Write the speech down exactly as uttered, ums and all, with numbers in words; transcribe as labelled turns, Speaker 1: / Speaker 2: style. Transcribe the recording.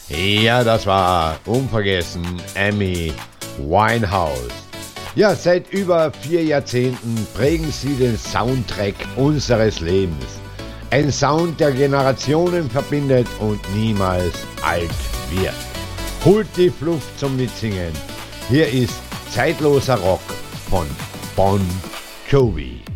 Speaker 1: Ja, das war unvergessen Amy Winehouse. Ja, seit über vier Jahrzehnten prägen sie den Soundtrack unseres Lebens. Ein Sound, der Generationen verbindet und niemals alt wird. Holt die Flucht zum Mitsingen. Hier ist zeitloser Rock von Bon Jovi.